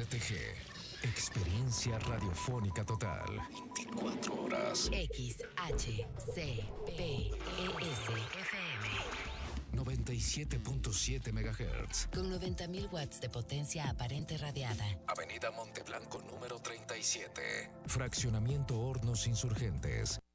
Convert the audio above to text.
RTG. Experiencia radiofónica total. 24 horas. XHCPES-FM 97.7 MHz. con 90.000 watts de potencia aparente radiada. Avenida Monteblanco número 37. Fraccionamiento Hornos Insurgentes.